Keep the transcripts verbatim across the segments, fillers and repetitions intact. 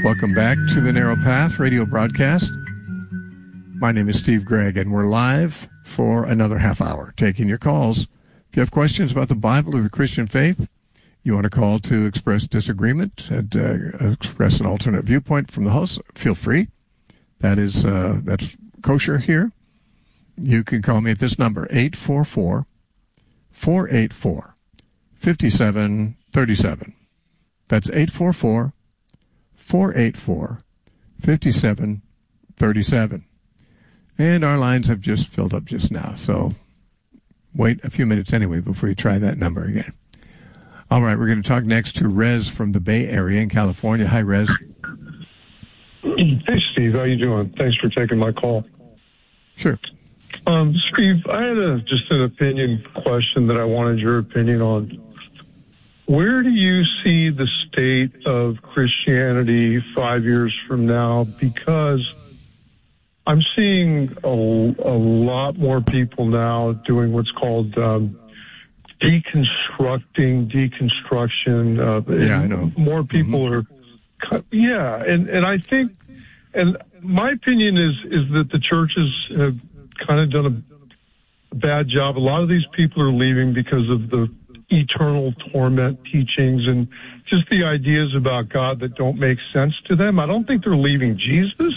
Welcome back to the Narrow Path radio broadcast. My name is Steve Gregg, and we're live for another half hour, taking your calls. If you have questions about the Bible or the Christian faith, you want to call to express disagreement and uh, express an alternate viewpoint from the host, feel free. That is, uh, that's kosher here. You can call me at this number, eight four four, four eight four, five seven three seven. That's eight four four, four eight four, five seven three seven. And our lines have just filled up just now, so wait a few minutes anyway before you try that number again. All right, we're going to talk next to Rez from the Bay Area in California. Hi, Rez. Hey, Steve. How you doing? Thanks for taking my call. Sure. Um, Steve, I had a, just an opinion question that I wanted your opinion on. Where do you see the state of Christianity five years from now? Because I'm seeing a, a lot more people now doing what's called um, deconstructing, deconstruction. Uh, yeah, I know. More people mm-hmm. are, yeah, and, and I think, and my opinion is is that the churches have kind of done a bad job. A lot of these people are leaving because of the eternal torment teachings and just the ideas about God that don't make sense to them. I don't think they're leaving Jesus,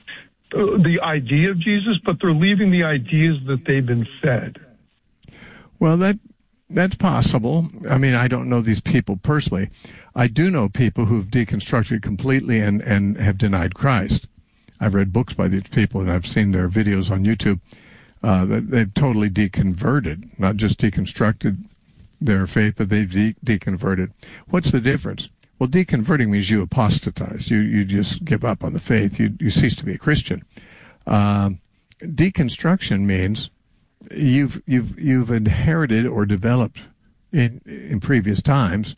the idea of Jesus, but they're leaving the ideas that they've been fed. Well, that that's possible. I mean, I don't know these people personally. I do know people who've deconstructed completely and, and have denied Christ. I've read books by these people, and I've seen their videos on YouTube. Uh, that they've totally deconverted, not just deconstructed their faith, but they've de- deconverted. What's the difference? Well, deconverting means you apostatize. You you just give up on the faith. You you cease to be a Christian. Um, deconstruction means you've you've you've inherited or developed in in previous times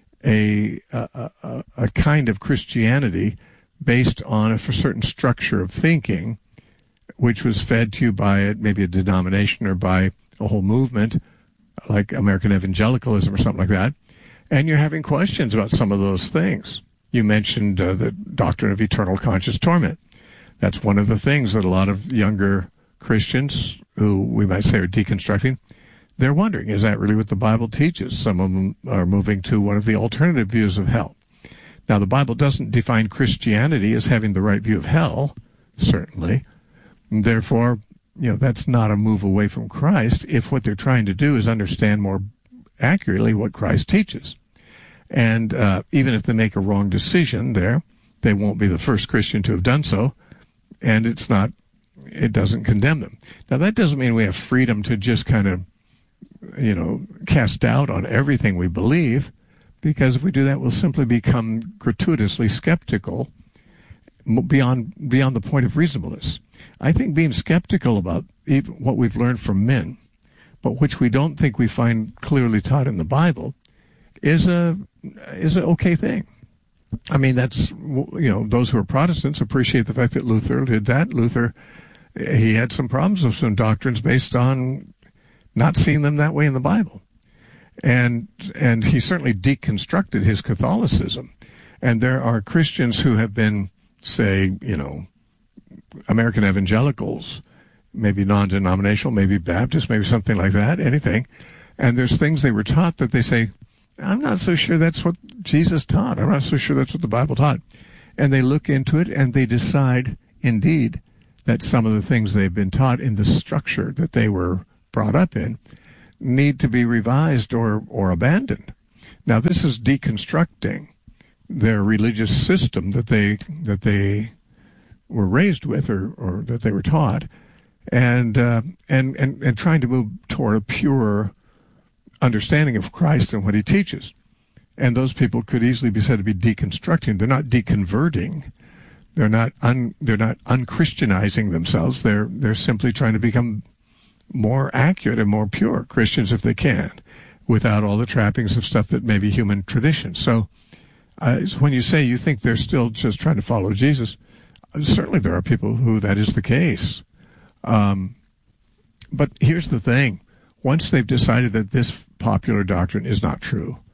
a a, a, a kind of Christianity based on a certain structure of thinking, which was fed to you by it, maybe a denomination or by a whole movement, like American evangelicalism or something like that. And you're having questions about some of those things. You mentioned uh, the doctrine of eternal conscious torment. That's one of the things that a lot of younger Christians, who we might say are deconstructing, they're wondering, is that really what the Bible teaches? Some of them are moving to one of the alternative views of hell. Now, the Bible doesn't define Christianity as having the right view of hell, certainly. And therefore, you know, that's not a move away from Christ if what they're trying to do is understand more accurately what Christ teaches. And uh, even if they make a wrong decision there, they won't be the first Christian to have done so, and it's not, it doesn't condemn them. Now, that doesn't mean we have freedom to just kind of, you know, cast doubt on everything we believe, because if we do that, we'll simply become gratuitously skeptical beyond beyond the point of reasonableness. I think being skeptical about even what we've learned from men, but which we don't think we find clearly taught in the Bible, is a is an okay thing. I mean, that's, you know, those who are Protestants appreciate the fact that Luther did that. Luther, he had some problems with some doctrines based on not seeing them that way in the Bible. And and he certainly deconstructed his Catholicism. And there are Christians who have been, say, you know, American evangelicals, maybe non-denominational, maybe Baptist, maybe something like that, anything. And there's things they were taught that they say, I'm not so sure that's what Jesus taught. I'm not so sure that's what the Bible taught. And they look into it and they decide, indeed, that some of the things they've been taught in the structure that they were brought up in need to be revised or, or abandoned. Now, this is deconstructing their religious system that they that they were raised with or, or that they were taught, and uh, and and and trying to move toward a pure understanding of Christ and what he teaches. And those people could easily be said to be deconstructing. They're not deconverting. They're not un, they're not unchristianizing themselves. They're they're simply trying to become more accurate and more pure Christians if they can, without all the trappings of stuff that may be human tradition. So uh, when you say you think they're still just trying to follow Jesus, certainly there are people who that is the case. Um, but here's the thing. Once they've decided that this popular doctrine is not true,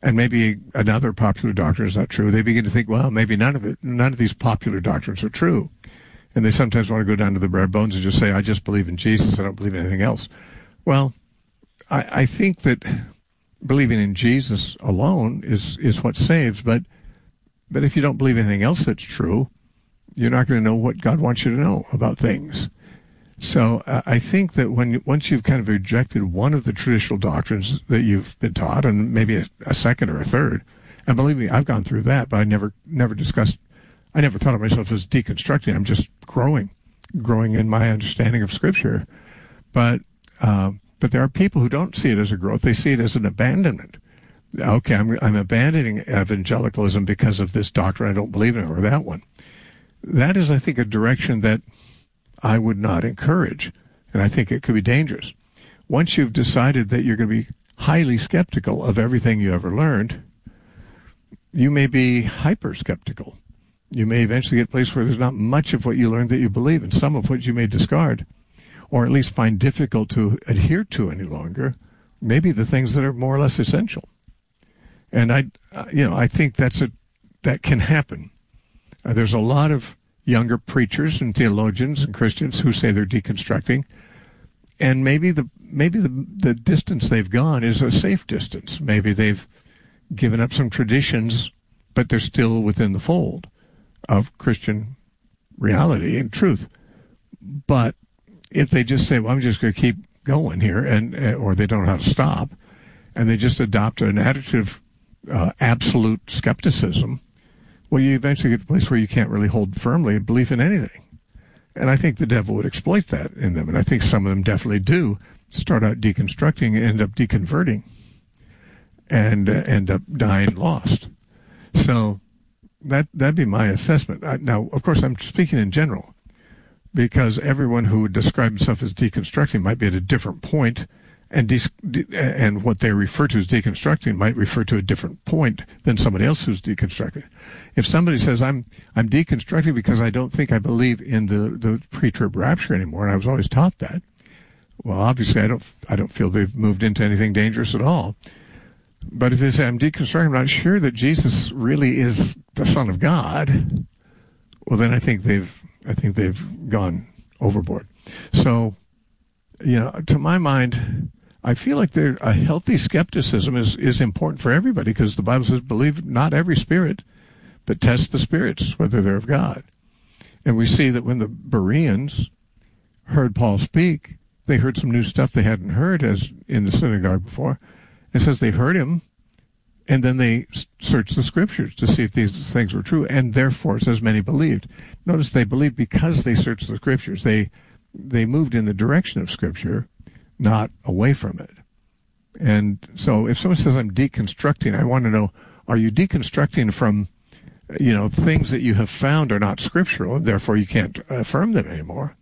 and maybe another popular doctrine is not true, they begin to think, well, maybe none of it, none of these popular doctrines are true. And they sometimes want to go down to the bare bones and just say, I just believe in Jesus, I don't believe in anything else. Well, I, I think that believing in Jesus alone is, is what saves, but but if you don't believe anything else that's true, you're not going to know what God wants you to know about things. So uh, I think that when once you've kind of rejected one of the traditional doctrines that you've been taught, and maybe a, a second or a third, and believe me, I've gone through that, but I never never discussed, I never thought of myself as deconstructing. I'm just growing, growing in my understanding of Scripture. But uh, but there are people who don't see it as a growth; they see it as an abandonment. Okay, I'm I'm abandoning evangelicalism because of this doctrine I don't believe in, or that one. That is, I think, a direction that I would not encourage, and I think it could be dangerous. Once you've decided that you're going to be highly skeptical of everything you ever learned, you may be hyper skeptical. You may eventually get to a place where there's not much of what you learned that you believe, and some of which you may discard, or at least find difficult to adhere to any longer. Maybe the things that are more or less essential. And I, you know, I think that's a that can happen. Uh, there's a lot of younger preachers and theologians and Christians who say they're deconstructing, and maybe the maybe the the distance they've gone is a safe distance. Maybe they've given up some traditions, but they're still within the fold of Christian reality and truth. But if they just say, "Well, I'm just going to keep going here," and or they don't know how to stop, and they just adopt an attitude of uh, absolute skepticism, well, you eventually get to a place where you can't really hold firmly a belief in anything. And I think the devil would exploit that in them. And I think some of them definitely do start out deconstructing and end up deconverting and uh, end up dying lost. So that, that'd be my assessment. I, now, of course, I'm speaking in general, because everyone who would describe himself as deconstructing might be at a different point, and de- and what they refer to as deconstructing might refer to a different point than somebody else who's deconstructing. If somebody says, I'm I'm deconstructing because I don't think I believe in the, the pre-trib rapture anymore, and I was always taught that, well, obviously I don't I don't feel they've moved into anything dangerous at all. But if they say, I'm deconstructing, I'm not sure that Jesus really is the Son of God, well, then I think they've I think they've gone overboard. So, you know, to my mind, I feel like there a healthy skepticism is, is important for everybody, because the Bible says, believe not every spirit, but test the spirits, whether they're of God. And we see that when the Bereans heard Paul speak, they heard some new stuff they hadn't heard as in the synagogue before. It says they heard him, and then they searched the Scriptures to see if these things were true, and therefore, it says, many believed. Notice they believed because they searched the Scriptures. They they moved in the direction of Scripture, not away from it. And so if someone says, I'm deconstructing, I want to know, are you deconstructing from, you know, things that you have found are not scriptural, and therefore you can't affirm them anymore?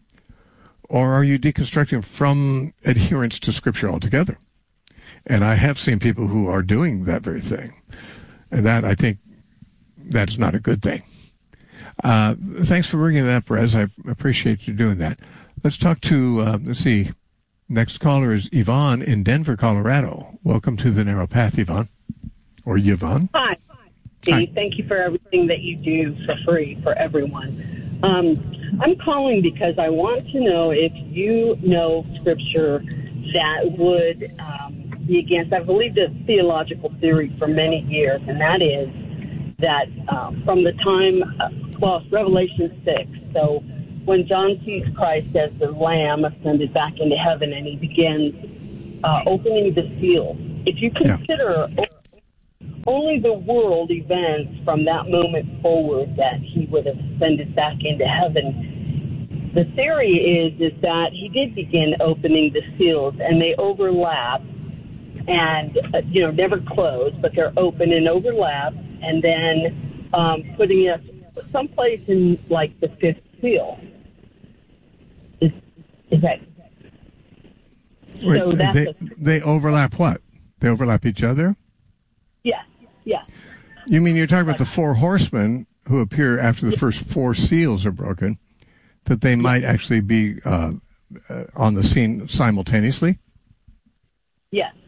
Or are you deconstructing from adherence to Scripture altogether? And I have seen people who are doing that very thing. And that, I think, that is not a good thing. Uh, thanks for bringing that up, Perez. I appreciate you doing that. Let's talk to, uh, let's see, next caller is Yvonne in Denver, Colorado. Welcome to the Narrow Path, Yvonne. Or Yvonne. Hi, Steve. Hi. Thank you for everything that you do for free for everyone. Um, I'm calling because I want to know if you know Scripture that would um, be against, I believed a theological theory for many years, and that is that um, from the time, uh, well, Revelation six, so when John sees Christ as the Lamb ascended back into heaven and he begins uh, opening the seal, if you consider yeah. only the world events from that moment forward that he would have ascended back into heaven, the theory is, is that he did begin opening the seals and they overlap and, uh, you know, never close, but they're open and overlap, and then um, putting us someplace in, like, the fifth seal. Is, is that... Wait, so that's they, a, they overlap what? They overlap each other? Yes, yes. You mean you're talking about the four horsemen who appear after the first four seals are broken, that they might actually be uh, uh, on the scene simultaneously? Yes.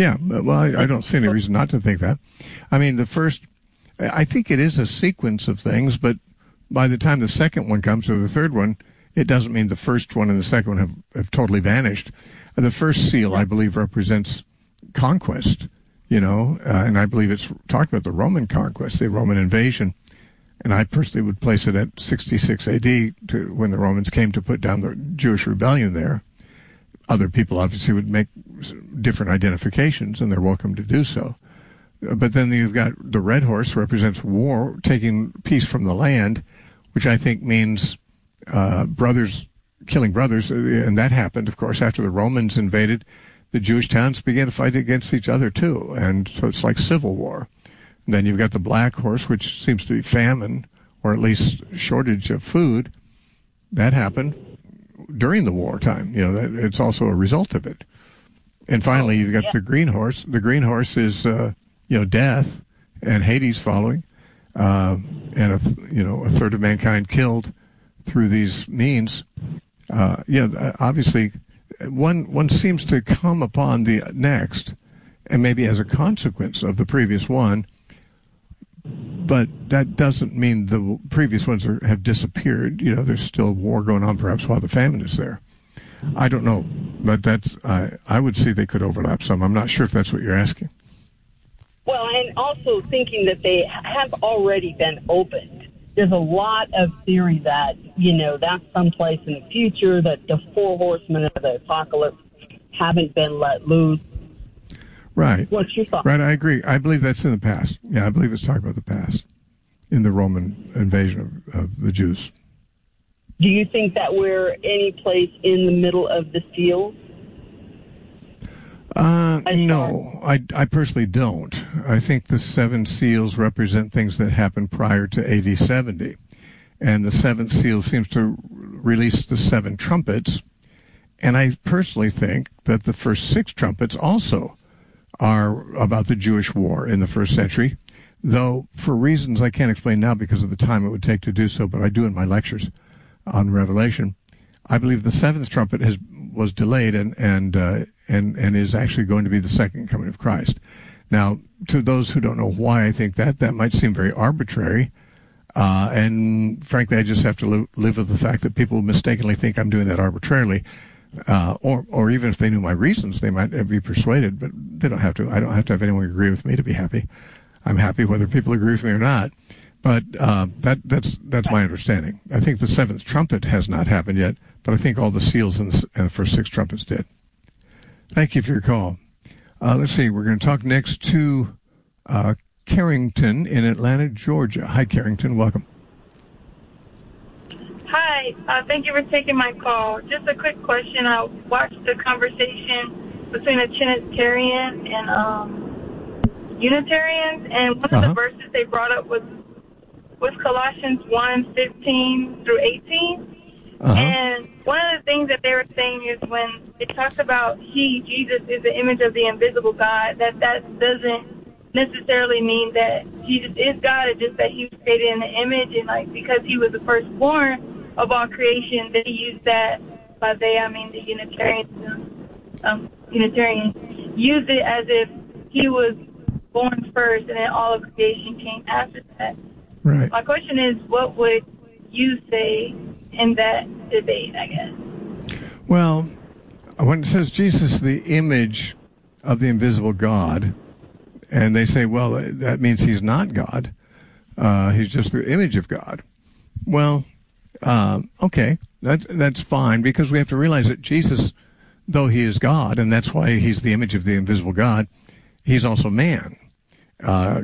Yeah, well, I, I don't see any reason not to think that. I mean, the first, I think it is a sequence of things, but by the time the second one comes or the third one, it doesn't mean the first one and the second one have, have totally vanished. The first seal, I believe, represents conquest, you know, uh, and I believe it's talked about the Roman conquest, the Roman invasion. And I personally would place it at sixty-six A D to when the Romans came to put down the Jewish rebellion there. Other people obviously would make different identifications, and they're welcome to do so. But then you've got the red horse represents war, taking peace from the land, which I think means uh, brothers killing brothers. And that happened, of course, after the Romans invaded. The Jewish towns began to fight against each other, too. And so it's like civil war. And then you've got the black horse, which seems to be famine, or at least shortage of food. That happened during the wartime. You know, it's also a result of it. And finally, you've got yeah. the green horse. The green horse is, uh, you know, death and Hades following, uh, and, a, you know, a third of mankind killed through these means. Uh, yeah, obviously, one one seems to come upon the next, and maybe as a consequence of the previous one, but that doesn't mean the previous ones are, have disappeared. You know, there's still war going on, perhaps while the famine is there. I don't know, but that's I I would see they could overlap some. I'm not sure if that's what you're asking. Well, and also thinking that they have already been opened. There's a lot of theory that, you know, that's someplace in the future, that the four horsemen of the apocalypse haven't been let loose. Right. What's your thought? Right, I agree. I believe that's in the past. Yeah, I believe it's talking about the past in the Roman invasion of, of the Jews. Do you think that we're any place in the middle of the seals? Uh, no, I, I personally don't. I think the seven seals represent things that happened prior to A D seventy. And the seventh seal seems to release the seven trumpets. And I personally think that the first six trumpets also are about the Jewish war in the first century, though for reasons I can't explain now because of the time it would take to do so, but I do in my lectures on Revelation. I believe the seventh trumpet has was delayed and and uh, and and is actually going to be the second coming of Christ. Now, to those who don't know why I think that, that might seem very arbitrary, uh, and frankly, I just have to li- live with the fact that people mistakenly think I'm doing that arbitrarily, uh, or or even if they knew my reasons, they might be persuaded, but they don't have to. I don't have to have anyone agree with me to be happy. I'm happy whether people agree with me or not. But uh, that that's that's my understanding. I think the seventh trumpet has not happened yet, but I think all the seals in the, in the first six trumpets did. Thank you for your call. Uh, let's see. We're going to talk next to uh, Carrington in Atlanta, Georgia. Hi, Carrington. Welcome. Hi. Uh, thank you for taking my call. Just a quick question. I watched the conversation between a Trinitarian and um, Unitarians, and one uh-huh. of the verses they brought up was was Colossians one, fifteen through eighteen. Uh-huh. And one of the things that they were saying is when it talks about he, Jesus, is the image of the invisible God, that that doesn't necessarily mean that Jesus is God. It's just that he was created in the image, and like because he was the firstborn of all creation, they used that. By they, I mean the Unitarians. Um, Unitarians used it as if he was born first, and then all of creation came after that. Right. My question is, what would you say in that debate, I guess? Well, when it says Jesus is the image of the invisible God, and they say, well, that means he's not God. Uh, he's just the image of God. Well, uh, okay, that's, that's fine, because we have to realize that Jesus, though he is God, and that's why he's the image of the invisible God, he's also man. Uh,